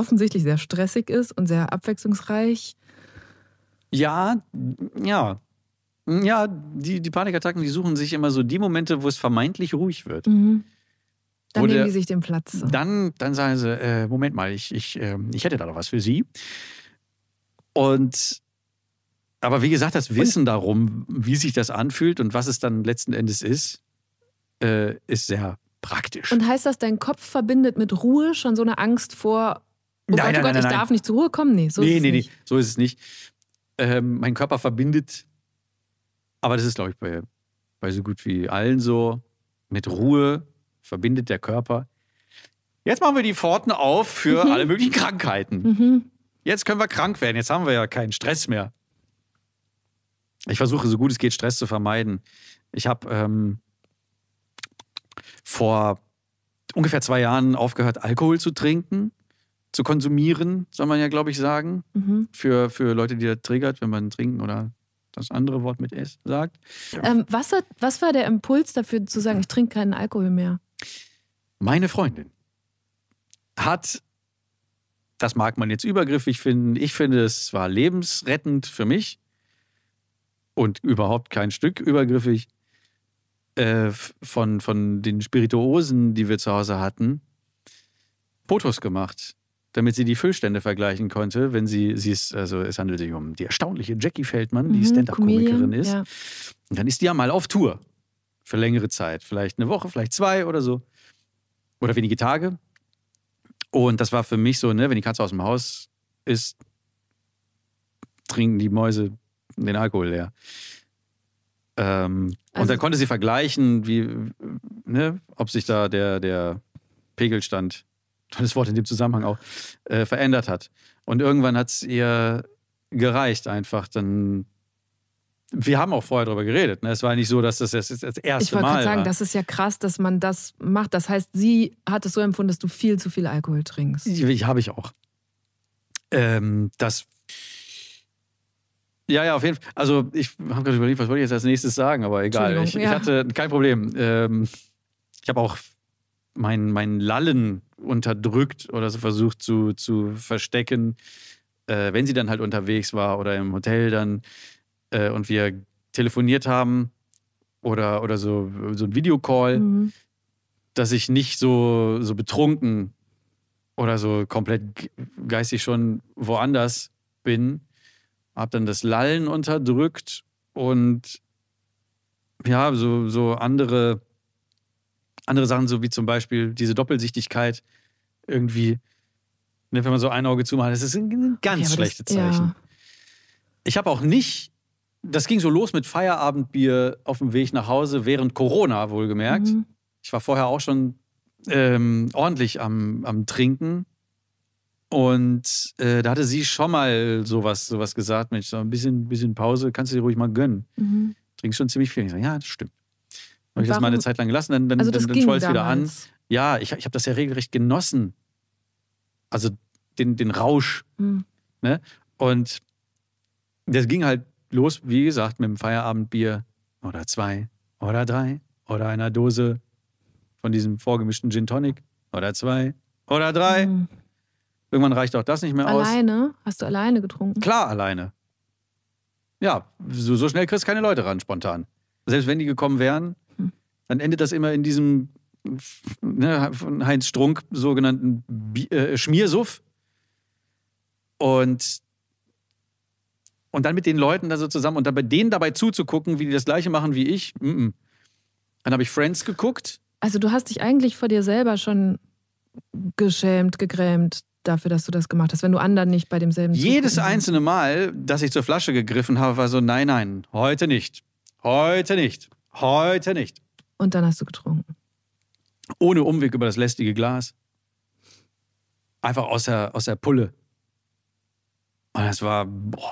offensichtlich sehr stressig ist und sehr abwechslungsreich. Ja, ja. Ja, die Panikattacken, die suchen sich immer so die Momente, wo es vermeintlich ruhig wird. Mhm. Dann nehmen die sich den Platz. So. Dann sagen sie, Moment mal, ich hätte da noch was für Sie. Aber wie gesagt, das Wissen darum, wie sich das anfühlt und was es dann letzten Endes ist sehr praktisch. Und heißt das, dein Kopf verbindet mit Ruhe schon so eine Angst vor, nein, ich darf nicht zur Ruhe kommen? Nee, so ist es nicht. Nee, so ist es nicht. Mein Körper verbindet, aber das ist, glaube ich, bei so gut wie allen so, mit Ruhe verbindet der Körper. Jetzt machen wir die Pforten auf für alle möglichen Krankheiten. Jetzt können wir krank werden, jetzt haben wir ja keinen Stress mehr. Ich versuche, so gut es geht, Stress zu vermeiden. Ich habe vor ungefähr 2 Jahren aufgehört, Alkohol zu trinken, zu konsumieren, soll man ja, glaube ich, sagen. Für Leute, die das triggert, wenn man trinken oder das andere Wort mit S sagt. Was war der Impuls dafür zu sagen, ich trinke keinen Alkohol mehr? Meine Freundin hat, das mag man jetzt übergriffig finden, ich finde, es war lebensrettend für mich und überhaupt kein Stück übergriffig, von den Spirituosen, die wir zu Hause hatten, Fotos gemacht, damit sie die Füllstände vergleichen konnte, wenn sie ist, also es handelt sich um die erstaunliche Jackie Feldmann, die Stand-Up-Komikerin ist. Ja. Und dann ist die ja mal auf Tour für längere Zeit, vielleicht eine Woche, vielleicht 2 oder so. Oder wenige Tage. Und das war für mich so, ne, wenn die Katze aus dem Haus ist, trinken die Mäuse den Alkohol leer. Und dann konnte sie vergleichen, ob sich da der Pegelstand, tolles Wort in dem Zusammenhang auch, verändert hat. Und irgendwann hat es ihr gereicht einfach. Wir haben auch vorher darüber geredet. Ne? Es war nicht so, dass das das erste Mal war. Ich wollte gerade sagen, das ist ja krass, dass man das macht. Das heißt, sie hat es so empfunden, dass du viel zu viel Alkohol trinkst. Habe ich auch. Ja, auf jeden Fall. Also ich habe gerade überlegt, was wollte ich jetzt als nächstes sagen, aber egal. Ich hatte kein Problem. Ich habe auch mein Lallen unterdrückt oder so versucht zu verstecken, wenn sie dann halt unterwegs war oder im Hotel dann und wir telefoniert haben oder so ein Videocall, dass ich nicht so betrunken oder so komplett geistig schon woanders bin. Hab dann das Lallen unterdrückt und ja, so andere Sachen, so wie zum Beispiel diese Doppelsichtigkeit irgendwie, wenn man so ein Auge zumacht, das ist ein ganz schlechtes Zeichen. Ja. Ich habe auch nicht, das ging so los mit Feierabendbier auf dem Weg nach Hause während Corona, wohlgemerkt. Ich war vorher auch schon ordentlich am Trinken. Und da hatte sie schon mal sowas gesagt, Mensch, so ein bisschen Pause kannst du dir ruhig mal gönnen. Trinkst schon ziemlich viel. Ich sage, ja, das stimmt. Habe ich das mal eine Zeit lang gelassen, dann schwoll es wieder an. Ja, ich habe das ja regelrecht genossen. Also den Rausch. Ne? Und das ging halt los, wie gesagt, mit dem Feierabendbier oder 2 oder 3 oder einer Dose von diesem vorgemischten Gin Tonic oder 2 oder 3. Irgendwann reicht auch das nicht mehr aus. Alleine? Hast du alleine getrunken? Klar, alleine. Ja, so schnell kriegst du keine Leute ran, spontan. Selbst wenn die gekommen wären, dann endet das immer in diesem von Heinz Strunk sogenannten Schmiersuff. Und dann mit den Leuten da so zusammen und dann bei denen dabei zuzugucken, wie die das Gleiche machen wie ich. Dann habe ich Friends geguckt. Also du hast dich eigentlich vor dir selber schon geschämt, gegrämt dafür, dass du das gemacht hast, wenn du anderen nicht bei demselben Jedes einzelne Mal, dass ich zur Flasche gegriffen habe, war so, nein, heute nicht. Heute nicht. Heute nicht. Und dann hast du getrunken. Ohne Umweg über das lästige Glas. Einfach aus der Pulle. Und das war,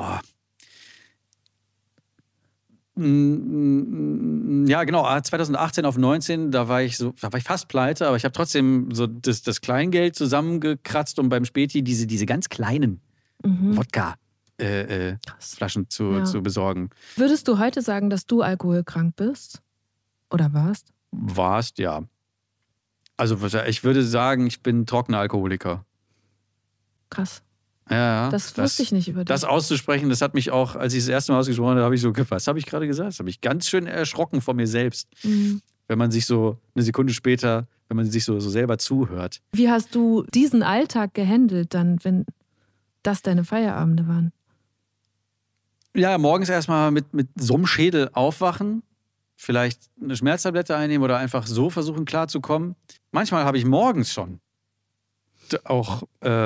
ja, genau, 2018 auf 19, da war ich fast pleite, aber ich habe trotzdem so das Kleingeld zusammengekratzt, um beim Späti diese ganz kleinen Wodka-Flaschen zu besorgen. Würdest du heute sagen, dass du alkoholkrank bist? Oder warst? Warst, ja. Also ich würde sagen, ich bin trockener Alkoholiker. Krass. Ja, das wusste ich nicht über dich. Das auszusprechen, das hat mich auch, als ich das erste Mal ausgesprochen habe, habe ich so, was habe ich gerade gesagt? Das habe ich ganz schön erschrocken von mir selbst. Mhm. Wenn man sich so eine Sekunde später, wenn man sich so selber zuhört. Wie hast du diesen Alltag gehandelt dann, wenn das deine Feierabende waren? Ja, morgens erstmal mit so einem Schädel aufwachen, vielleicht eine Schmerztablette einnehmen oder einfach so versuchen klarzukommen. Manchmal habe ich morgens schon auch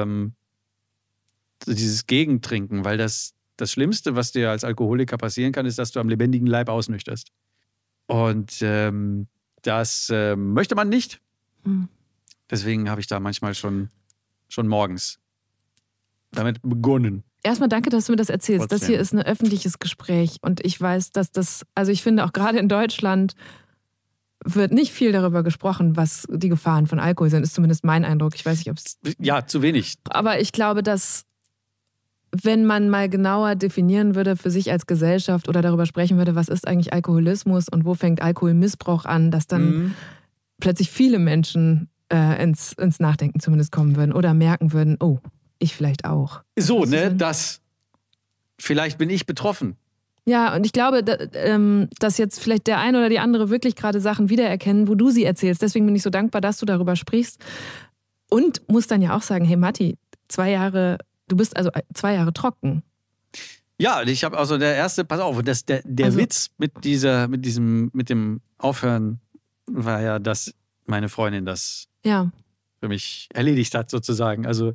dieses Gegentrinken, weil das Schlimmste, was dir als Alkoholiker passieren kann, ist, dass du am lebendigen Leib ausnüchterst. Und das möchte man nicht. Deswegen habe ich da manchmal schon morgens damit begonnen. Erstmal danke, dass du mir das erzählst. Trotzdem. Das hier ist ein öffentliches Gespräch und ich weiß, dass das, also ich finde auch gerade in Deutschland wird nicht viel darüber gesprochen, was die Gefahren von Alkohol sind, ist zumindest mein Eindruck. Ich weiß nicht, ob es... Ja, zu wenig. Aber ich glaube, dass wenn man mal genauer definieren würde für sich als Gesellschaft oder darüber sprechen würde, was ist eigentlich Alkoholismus und wo fängt Alkoholmissbrauch an, dass dann plötzlich viele Menschen ins Nachdenken zumindest kommen würden oder merken würden, oh, ich vielleicht auch. So, ne, vielleicht bin ich betroffen. Ja, und ich glaube, dass jetzt vielleicht der eine oder die andere wirklich gerade Sachen wiedererkennen, wo du sie erzählst. Deswegen bin ich so dankbar, dass du darüber sprichst. Und muss dann ja auch sagen, hey Matti, du bist also 2 Jahre trocken. Ja, ich habe also der erste, pass auf, der Witz mit dem Aufhören war ja, dass meine Freundin das für mich erledigt hat sozusagen. Also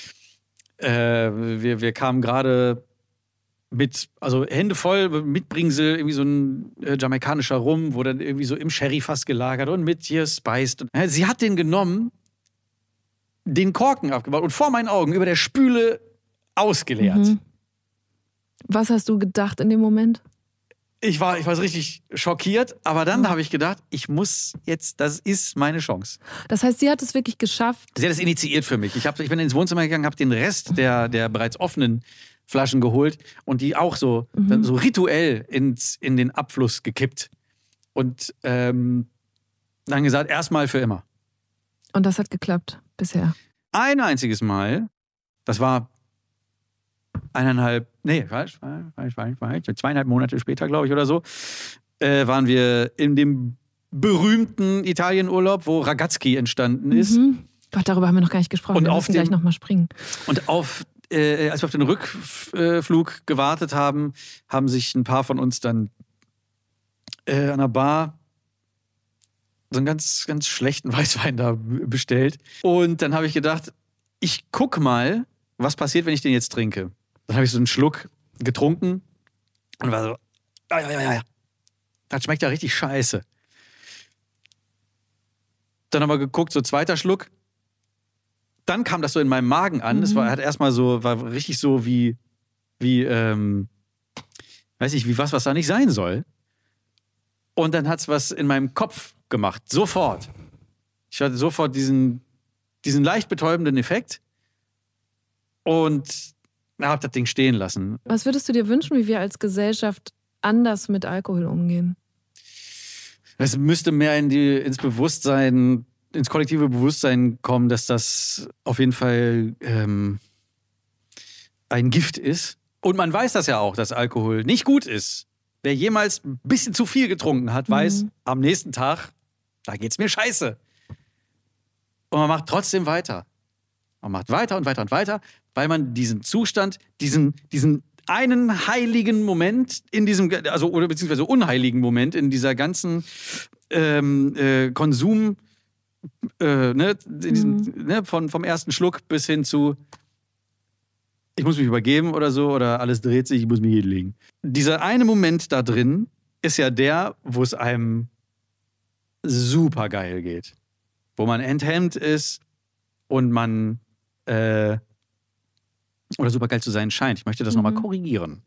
wir kamen gerade also Hände voll, Mitbringsel, irgendwie so ein jamaikanischer Rum, wo dann irgendwie so im Sherryfass gelagert und mit hier spiced. Sie hat den genommen, den Korken abgebaut und vor meinen Augen über der Spüle ausgeleert. Mhm. Was hast du gedacht in dem Moment? Ich war so richtig schockiert, aber dann habe ich gedacht, ich muss jetzt, das ist meine Chance. Das heißt, sie hat es wirklich geschafft? Sie hat es initiiert für mich. Ich bin ins Wohnzimmer gegangen, habe den Rest der bereits offenen Flaschen geholt und die auch so, dann so rituell in den Abfluss gekippt. Und dann gesagt, erstmal für immer. Und das hat geklappt bisher? Ein einziges Mal, das war 2,5 Monate später, glaube ich, oder so, waren wir in dem berühmten Italienurlaub, wo Ragazzi entstanden ist. Gott, darüber haben wir noch gar nicht gesprochen. Wir müssen gleich nochmal springen. Und als wir auf den Rückflug gewartet haben, haben sich ein paar von uns dann an einer Bar so einen ganz, ganz schlechten Weißwein da bestellt. Und dann habe ich gedacht, ich guck mal, was passiert, wenn ich den jetzt trinke. Dann habe ich so einen Schluck getrunken und war so, ja. Das schmeckt ja richtig scheiße. Dann haben wir geguckt, so zweiter Schluck. Dann kam das so in meinem Magen an. Es war richtig so wie weiß ich, wie was da nicht sein soll. Und dann hat es was in meinem Kopf gemacht. Sofort. Ich hatte sofort diesen leicht betäubenden Effekt und habe das Ding stehen lassen. Was würdest du dir wünschen, wie wir als Gesellschaft anders mit Alkohol umgehen? Es müsste mehr ins Bewusstsein, ins kollektive Bewusstsein kommen, dass das auf jeden Fall ein Gift ist. Und man weiß das ja auch, dass Alkohol nicht gut ist. Wer jemals ein bisschen zu viel getrunken hat, weiß, am nächsten Tag, da geht's mir scheiße. Und man macht trotzdem weiter. Man macht weiter und weiter und weiter, weil man diesen Zustand, diesen einen heiligen Moment in diesem, also oder beziehungsweise unheiligen Moment in dieser ganzen Konsum, vom ersten Schluck bis hin zu ich muss mich übergeben oder so, oder alles dreht sich, ich muss mich hinlegen. Dieser eine Moment da drin ist ja der, wo es einem super geil geht. Wo man enthemmt ist und man oder super geil zu sein scheint. Ich möchte das nochmal korrigieren.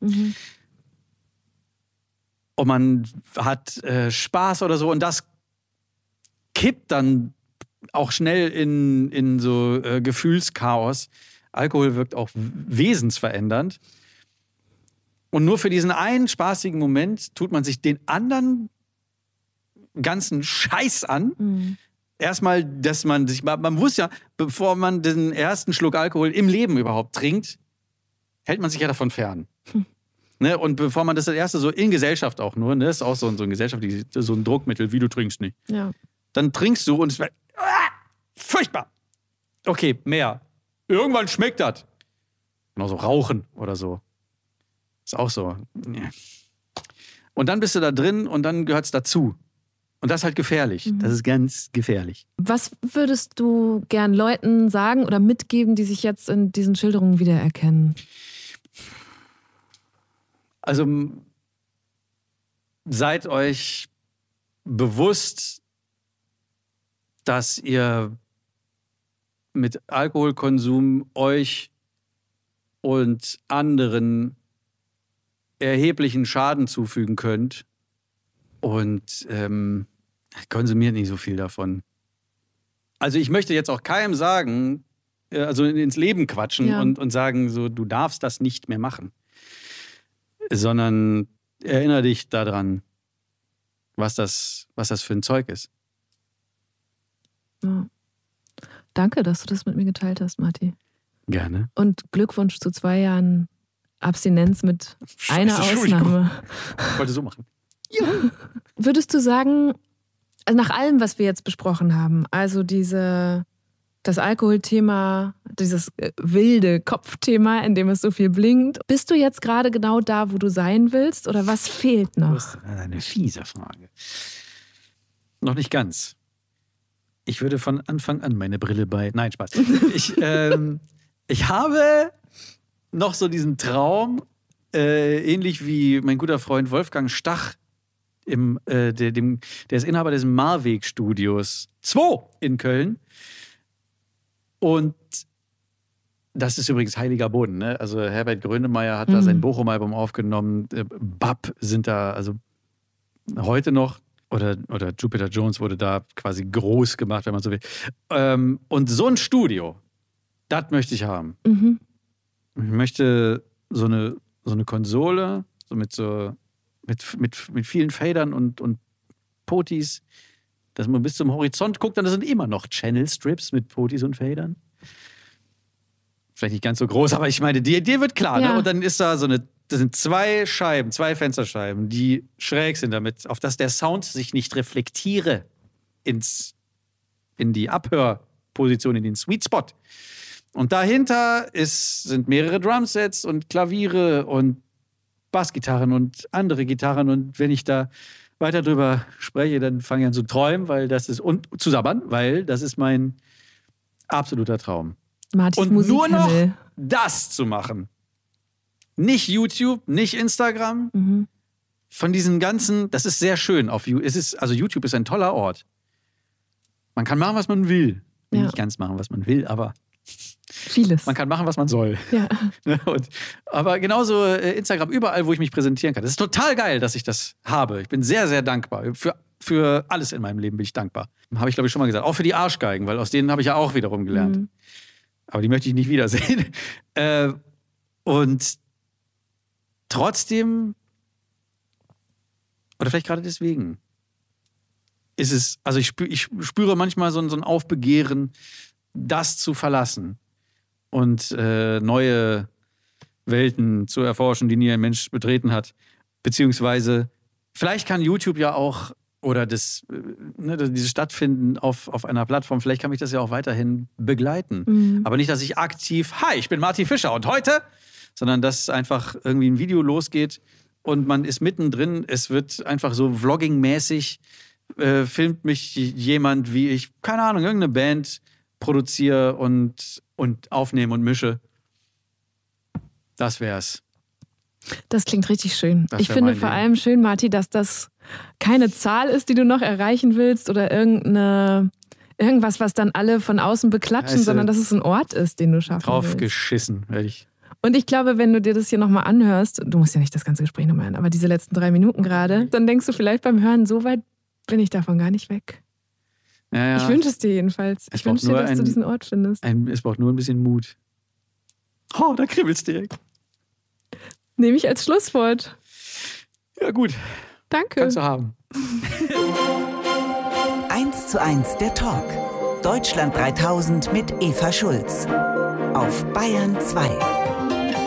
Und man hat Spaß oder so und das kippt dann auch schnell in so Gefühlschaos. Alkohol wirkt auch wesensverändernd. Und nur für diesen einen spaßigen Moment tut man sich den anderen ganzen Scheiß an erstmal, dass man wusste ja, bevor man den ersten Schluck Alkohol im Leben überhaupt trinkt, hält man sich ja davon fern. Ne? Und bevor man das erste so in Gesellschaft auch nur, ne, ist auch so ein gesellschaftliches, so ein Druckmittel, wie du trinkst nicht. Ja. Dann trinkst du und es wird furchtbar. Okay, mehr. Irgendwann schmeckt das. Genauso Rauchen oder so. Ist auch so. Und dann bist du da drin und dann gehört es dazu. Und das ist halt gefährlich. Das ist ganz gefährlich. Was würdest du gern Leuten sagen oder mitgeben, die sich jetzt in diesen Schilderungen wiedererkennen? Also seid euch bewusst, dass ihr mit Alkoholkonsum euch und anderen erheblichen Schaden zufügen könnt. Und konsumiert nicht so viel davon. Also ich möchte jetzt auch keinem sagen, also ins Leben quatschen und sagen, so, du darfst das nicht mehr machen. Sondern erinnere dich daran, was das für ein Zeug ist. Ja. Danke, dass du das mit mir geteilt hast, Marti. Gerne. Und Glückwunsch zu 2 Jahren Abstinenz mit einer Ausnahme. Ich wollte so machen. Ja. Würdest du sagen, also nach allem, was wir jetzt besprochen haben, also das Alkoholthema, dieses wilde Kopfthema, in dem es so viel blinkt, bist du jetzt gerade genau da, wo du sein willst, oder was fehlt noch? Das ist eine fiese Frage. Noch nicht ganz. Ich würde von Anfang an meine Brille Nein, Spaß. Ich habe noch so diesen Traum, ähnlich wie mein guter Freund Wolfgang Stach, der ist Inhaber des Marweg-Studios 2 in Köln. Und das ist übrigens heiliger Boden. Ne? Also Herbert Grönemeyer hat da sein Bochum-Album aufgenommen. BAP sind da also heute noch. Oder Jupiter Jones wurde da quasi groß gemacht, wenn man so will. Und so ein Studio, das möchte ich haben. Ich möchte so eine Konsole, so mit vielen Fadern und Potis, dass man bis zum Horizont guckt, dann sind immer noch Channel-Strips mit Potis und Fadern. Vielleicht nicht ganz so groß, aber ich meine, die Idee wird klar. Ja. Ne? Und dann ist da das sind 2 Fensterscheiben, die schräg sind, damit, auf dass der Sound sich nicht reflektiere in die Abhörposition, in den Sweet Spot. Und dahinter sind mehrere Drumsets und Klaviere und Bassgitarren und andere Gitarren. Und wenn ich da weiter drüber spreche, dann fange ich an zu träumen, und zu sabbern, weil das ist mein absoluter Traum. Martins und nur noch das zu machen. Nicht YouTube, nicht Instagram. Von diesen ganzen, das ist sehr schön auf YouTube. Also YouTube ist ein toller Ort. Man kann machen, was man will. Nicht ganz machen, was man will, aber vieles. Man kann machen, was man soll. Ja. Aber genauso Instagram, überall, wo ich mich präsentieren kann. Das ist total geil, dass ich das habe. Ich bin sehr, sehr dankbar. Für alles in meinem Leben bin ich dankbar. Habe ich, glaube ich, schon mal gesagt. Auch für die Arschgeigen, weil aus denen habe ich ja auch wiederum gelernt. Aber die möchte ich nicht wiedersehen. Und trotzdem, oder vielleicht gerade deswegen, ist es, also ich spüre manchmal so ein Aufbegehren, das zu verlassen und neue Welten zu erforschen, die nie ein Mensch betreten hat. Beziehungsweise, vielleicht kann YouTube ja auch, oder dieses Stattfinden auf einer Plattform, vielleicht kann mich das ja auch weiterhin begleiten. Aber nicht, dass ich aktiv, hi, ich bin Martin Fischer und heute, sondern dass einfach irgendwie ein Video losgeht und man ist mittendrin, es wird einfach so vlogging-mäßig, filmt mich jemand, wie ich, keine Ahnung, irgendeine Band produziere und aufnehme und mische. Das wär's. Das klingt richtig schön. Ich finde vor allem schön, Marti, dass das keine Zahl ist, die du noch erreichen willst oder irgendwas, was dann alle von außen beklatschen, sondern dass es ein Ort ist, den du schaffen willst. Draufgeschissen werde ich. Und ich glaube, wenn du dir das hier nochmal anhörst, du musst ja nicht das ganze Gespräch nochmal hören, aber diese letzten 3 Minuten gerade, dann denkst du vielleicht beim Hören, so weit bin ich davon gar nicht weg. Ja. Ich wünsche es dir jedenfalls. Ich wünsche dir, dass du diesen Ort findest. Es braucht nur ein bisschen Mut. Oh, da kribbelt's direkt. Nehme ich als Schlusswort. Ja, gut. Danke. Kannst du haben. 1:1 der Talk. Deutschland 3000 mit Eva Schulz. Auf Bayern 2.